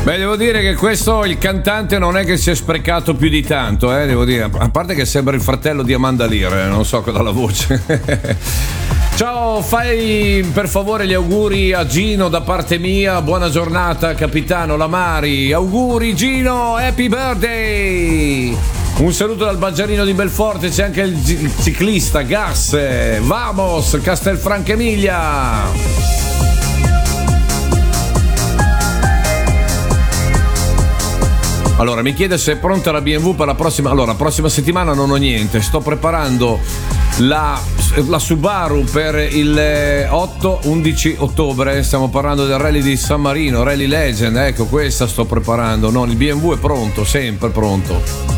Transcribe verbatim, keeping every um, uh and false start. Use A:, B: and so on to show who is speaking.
A: Beh, devo dire che questo, il cantante non è che si è sprecato più di tanto, eh, devo dire, a parte che sembra il fratello di Amanda Lear, non so dalla voce. Ciao, fai per favore gli auguri a Gino da parte mia, buona giornata capitano Lamari, auguri Gino, happy birthday! Un saluto dal Baggiarino di Belforte, c'è anche il, il ciclista Gas, vamos, Castelfranco Emilia! Allora, mi chiede se è pronta la B M W per la prossima. Allora, la prossima settimana non ho niente. Sto preparando la, la Subaru per il otto undici ottobre. Stiamo parlando del rally di San Marino, Rally Legend. Ecco, questa sto preparando. No, il B M W è pronto, sempre pronto.